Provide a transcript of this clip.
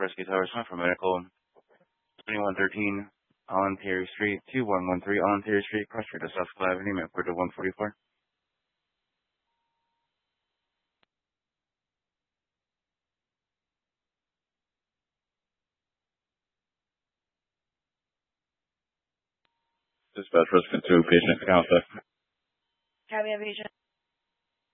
Rescue Towers for medical 2113 on Terry Street, 2113 on Terry Street, cross street to South Avenue, Medford to 144. Dispatch rescue 2, patient contact. Can we have patient?